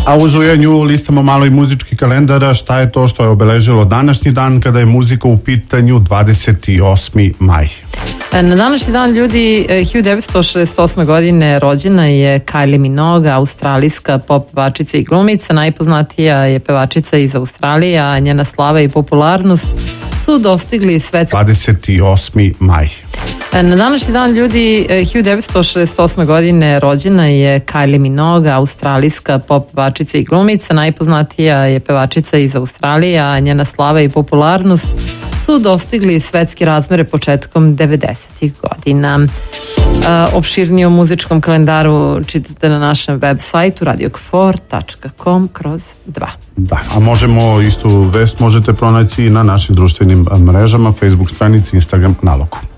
A u Zujanju listamo malo i muzički kalendara. Šta je to što je obeležilo današnji dan kada je muzika u pitanju? 28. maj. Na današnji dan, ljudi, 1968. godine rođena je Kylie Minogue, australijska pop pevačica i glumica. Najpoznatija je pevačica iz Australije, a njena slava i popularnost su dostigli svetski... 28. maj. Na današnji dan, ljudi, 1968. godine rođena je Kylie Minogue, australijska pop pevačica i glumica. Najpoznatija je pevačica iz Australije, a njena slava i popularnost su dostigli svetske razmere početkom 90-ih godina. Opširnije o muzičkom kalendaru čitate na našem web sajtu radiokfor.com/2. Da, a istu vest možete pronaći i na našim društvenim mrežama, Facebook stranici, Instagram nalogu.